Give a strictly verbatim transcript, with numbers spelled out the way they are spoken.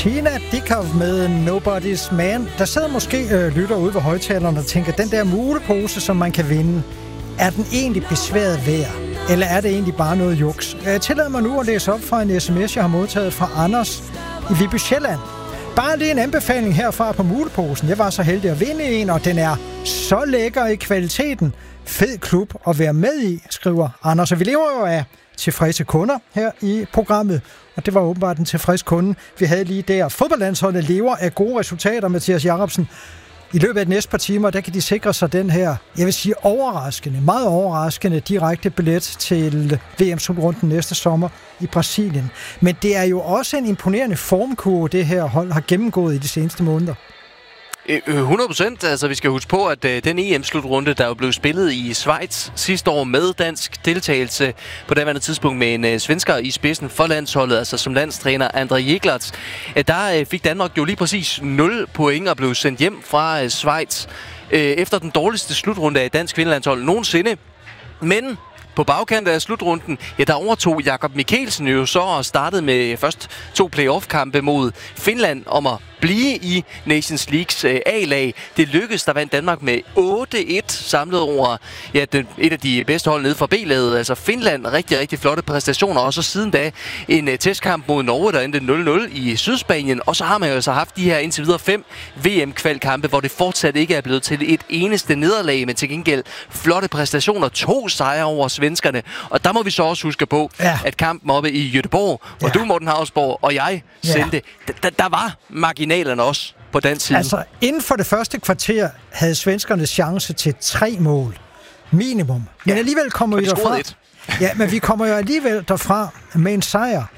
Tina Dickow med Nobody's Man. Der sidder måske øh, lytter ude ved højtalerne og tænker, den der mulepose, som man kan vinde, er den egentlig besværet værd? Eller er det egentlig bare noget juks? Jeg tillader mig nu at læse op fra en sms, jeg har modtaget fra Anders i Viby Sjælland. Bare lige en anbefaling herfra på muleposen. Jeg var så heldig at vinde en, og den er så lækker i kvaliteten. Fed klub at være med i, skriver Anders. Og vi lever jo af tilfredse kunder her i programmet. Og det var åbenbart en tilfreds kunde, vi havde lige der. Fodboldlandsholdet lever af gode resultater, Mathias Jacobsen. I løbet af de næste par timer, der kan de sikre sig den her, jeg vil sige overraskende, meget overraskende direkte billet til V M-slutrunden næste sommer i Brasilien. Men det er jo også en imponerende formkurve, det her hold har gennemgået i de seneste måneder. hundrede procent. Altså, vi skal huske på, at øh, den E M-slutrunde, der jo blev spillet i Schweiz sidste år med dansk deltagelse på daværende tidspunkt med en øh, svensker i spidsen for landsholdet, altså som landstræner André Jeglerts, øh, der øh, fik Danmark jo lige præcis nul point og blev sendt hjem fra øh, Schweiz øh, efter den dårligste slutrunde af dansk kvindelandshold nogensinde. Men på bagkanten af slutrunden, ja, der overtog Jakob Mikkelsen jo så og startede med først to playoff-kampe mod Finland om at blive i Nations Leagues øh, A-lag. Det lykkedes, der vandt Danmark med otte et samlet over ja, den, et af de bedste hold nede fra B-laget, altså Finland. Rigtig, rigtig flotte præstationer, og så siden da en øh, testkamp mod Norge, der endte nul nul i Sydspanien, og så har man jo altså haft de her indtil videre fem V M-kvalkampe, hvor det fortsat ikke er blevet til et eneste nederlag, men til gengæld flotte præstationer, to sejre over svenskerne, og der må vi så også huske på, ja. at kampen oppe i Göteborg, hvor ja. du, Morten Hausborg, og jeg sendte, ja. d- d- der var marginalerne også på den side. Altså, inden for det første kvarter havde svenskernes chance til tre mål. Minimum. Men ja. alligevel kommer vi derfra. Ja, men vi kommer jo alligevel derfra med en sejr.